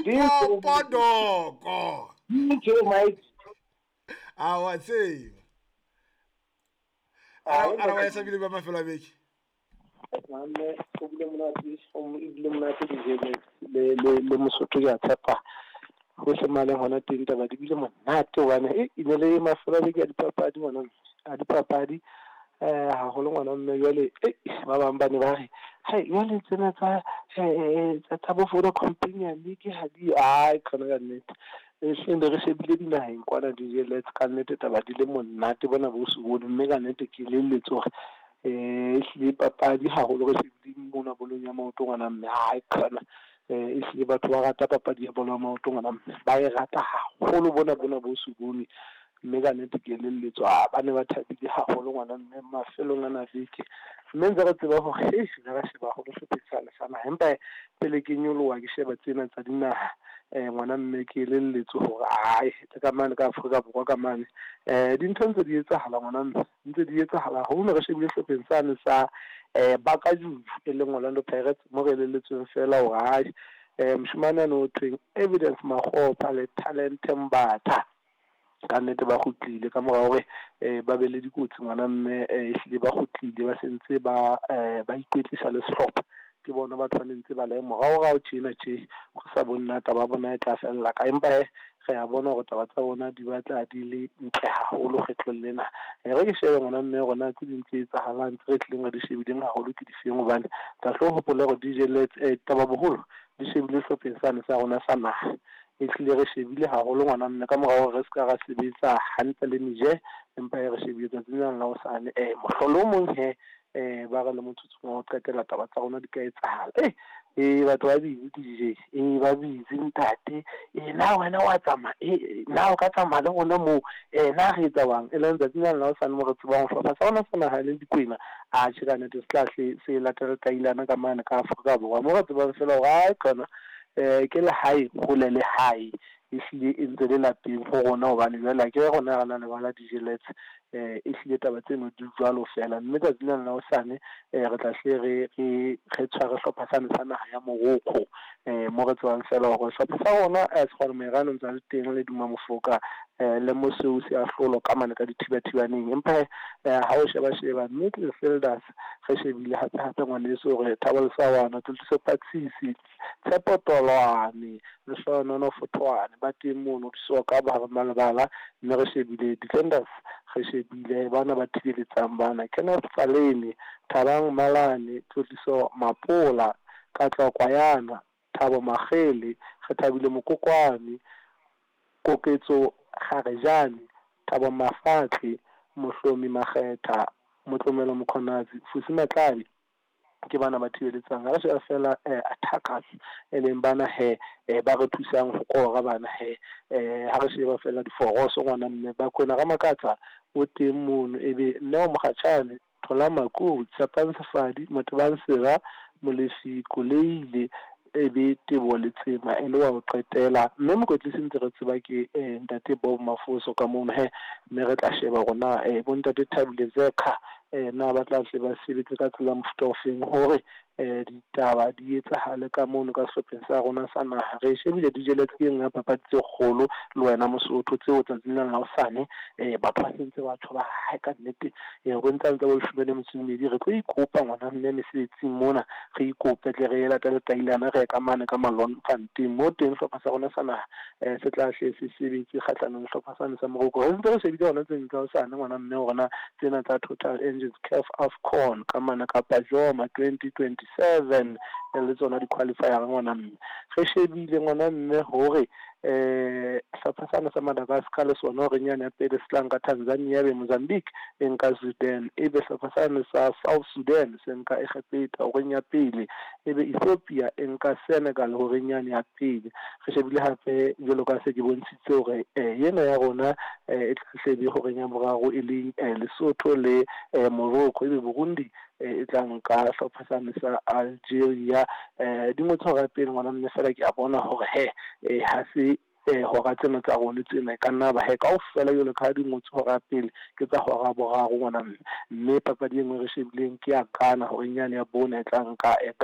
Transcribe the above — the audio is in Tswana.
Popodoko. Ke mate. Wa tseba. Ara wa sa bile ba mafelo a beke. Mamme o bile monate o bile monate le Mosotho ya tshepa go se male hona teng taba di bile monate wana e ne le mafelo a beke a dipapadi ngwana a dipapadi haholo ngwana mme jwale ba bang ba ne ba re hai jwale tsena tsa bofodo companion league ha di khona ka nnete se re shebile dinaheng kwana di-jets ka nnete taba di le monate bona bo sebolo mme ka nnete ke leletse hore ehlile papadi haholo re shebile mona bolong ya maoto ngwana mme khona ehlile batho ba rata papadi ya bolo ya maoto ngwana mme ba e rata haholo bona bo sebolo mme ka nnete ke leletswa ba ne ba thabile haholo ngwana mme mafelong a navike mme ntse re tseba hore re sheba haholo hlophetsana sana empa pele ke nyoloha ke sheba tsena tsa dinaha ngwana mme ke leletswe hore ka mane ka Afrika Borwa ka mane dintho ntse di etsahala ngwana mme ntse di etsahala ho ne re shebile hlopheng sane sa Bakajulu e leng Orlando Pirates mo re leletsweng fela hore moshimane no thweng Evidence Makgopa le Talent Mbatha ka nnete ba khutlile ka mora hore ba be le dikotsi ngwana mme ehlile ba khutlile ba sentse ba ikwetlisa le sehlopha ke bona ba tshwanetse ba le morao tjena go sa bonna taba bona e tla fella ka empa re a bona hore taba tsa bona di batla di le ntle haholo kgetlong lena re ke shebe ngwana mme rona tse ding tse etsahalang tse re tlileng re di shebileng haholo ke di feng hobane tla tlo hopola hore DJ taba boholo di shebile hlopheng sane sa rona sa naha ehlile re shebile haholo ngwana mme ka morao re ska ra sebetsa hantle le Niger empa re shebile tsatsing la hosane mohlolo mong ba re le motsotso wa ho qetela taba tsa rona di ka etsahala batho ba busy DJ ba busy ntate na wena wa tsamaya na o ka tsamaya le rona mo na re etsa bang e leng tsatsing la hosane mo re tsebang ho hlopha sa rona sa naha le dikwena tjhekane di slahle se latela tailana ka mane ka Afrika Borwa mo re tsebang fela hore khona ke le hae gole le hae ehlile e ntse le lapeng go rona hobane jwale ke rona rena le bala di-jets ehlile taba tseno di jwalo fela mme ka tsela la hosane re tla hle re tshware hlopha sane sa naha ya Morocco mo re tswang fela hore hlopha sa rona se kgona merano ntse le teng le duma mofoka le moseo se a hlolo ka mane ka dithibathibaneng empa ha o sheba midfielders re shebile hape ngwaneso hore Thabo Lesawana Tliso Patsisi Tsepotolwane le Sonono Fotwane ba teng mono di soka ba ba malebala mme re shebile defenders re shebile bana ba thibeletsang bana Kenneth Faleni Thabang Malane Tliso Mapola Katla Kwayana Thabo Magele re thabile Mokokwane Koketso Kharejane Thabo Mafatli Mohlomi Makgetha Motlomelo Mokhonazi Fusi Matlali ke bana ba thibeletsang ga se fela attackers leng bana ba re thusang go kora bana ha re sheba fela diforoso ngwana mme ba kgona ga makatsa o teng mono ebe nne Mogatshane Thola Maku Tsapang Sefadi Motobang Sera Molefi Koleile ebe Tebo Letsema le wa go qetela mme mokwetlisi ntse re tseba ke ntate Bob Mafoso ka mono mme re tla sheba rona bo ntate Thabile Zeka na ba tla se ba sebetse ka tsela mofuta ofeng hore ditaba di etsahale ka mono ka sehlopheng sa rona sa naha re shebile di-jets ke nngwe papadi tse kgolo le wena Mosotho tseo tsatsing la hosane batho ba sentse batho ba ka nnete go ntse ntse ba shebile metsumedi re tlo ikopa ngwana mme mesebetsing mona re ikope tle re ela tla tailana re ka mane ka Malone Fontaine mo teng hlopha sa rona sa naha se tla hle se sebetse kgatlanong hlopha sane sa Morocco re ntse re shebile hona tse ntse hosane ngwana mme rona tsena tsa Total Engines CAF AFCON ka mana ka Pajoma 2027 le tsona di qualifier ngwana mme re shebile ngwana mme hore hlopha sana sa Madagascar le sona hore nyane ya pele Slanka Tanzania be Mozambique enka Sudan ebe hlopha sana sa South Sudan se nka Egepeta hore nya pele ebe Ethiopia enka Senegal hore nyane ya pele re shebile hape jalo ka se ke bontshitse hore yena ya rona e tlhahlebi hore nya boraro e leng Lesotho le Morocco ebe Burundi e tla nka hlopha sana sa Algeria di motho ga pele ngwana mme fela ke a bona hore ha se hora tsena tsa rona tsena ka nna ba ka o fela yo le ka di motho hora pele ke tsa hora boraro ngwana mme papadi e nngwe re shebileng ke ya Ghana hore nyane ya bona e tla nka